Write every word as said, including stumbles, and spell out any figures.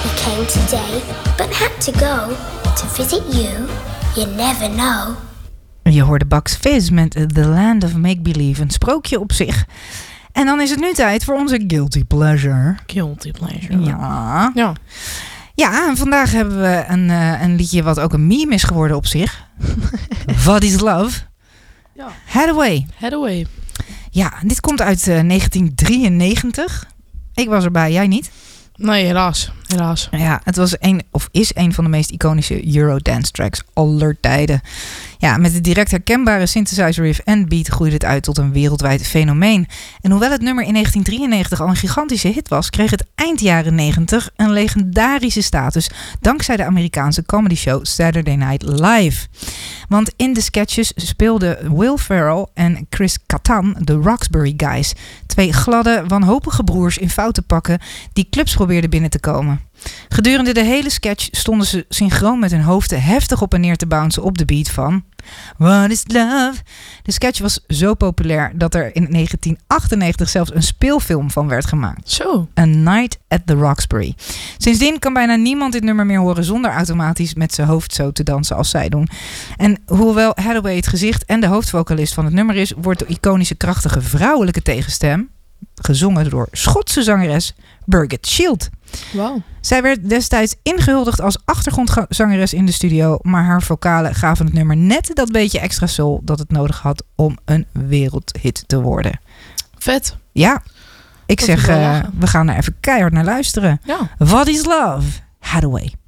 He came today, but had to go to visit you. You never know. Je hoorde Bugs Fizz met The Land of Make Believe, een sprookje op zich. En dan is het nu tijd voor onze Guilty Pleasure. Guilty Pleasure. Ja. Ja. Ja, en vandaag hebben we een, uh, een liedje wat ook een meme is geworden op zich. What is Love? Ja. Hathaway. Hathaway. Ja, dit komt uit uh, negentien drieënnegentig. Ik was erbij, jij niet? Nee, helaas. Helaas. Ja, het was een, of is een van de meest iconische Eurodance tracks aller tijden. Ja, met de direct herkenbare synthesizer riff en beat groeide het uit tot een wereldwijd fenomeen. En hoewel het nummer in negentien drieënnegentig al een gigantische hit was, kreeg het eind jaren negentig een legendarische status dankzij de Amerikaanse comedyshow Saturday Night Live. Want in de sketches speelden Will Ferrell en Chris Kattan de Roxbury Guys. Twee gladde, wanhopige broers in foute pakken die clubs probeerden binnen te komen. Gedurende de hele sketch stonden ze synchroon met hun hoofden heftig op en neer te bouncen op de beat van What is Love? De sketch was zo populair dat er in negentien achtennegentig zelfs een speelfilm van werd gemaakt. Zo. A Night at the Roxbury. Sindsdien kan bijna niemand dit nummer meer horen zonder automatisch met zijn hoofd zo te dansen als zij doen. En hoewel Hathaway het gezicht en de hoofdvocalist van het nummer is, wordt de iconische krachtige vrouwelijke tegenstem gezongen door Schotse zangeres Birgit Shield. Wow. Zij werd destijds ingehuldigd als achtergrondzangeres in de studio, maar haar vocalen gaven het nummer net dat beetje extra soul dat het nodig had om een wereldhit te worden. Vet. Ja, ik Dat zeg, is wel uh, lachen. we gaan er even keihard naar luisteren. Ja. What is Love? Hathaway.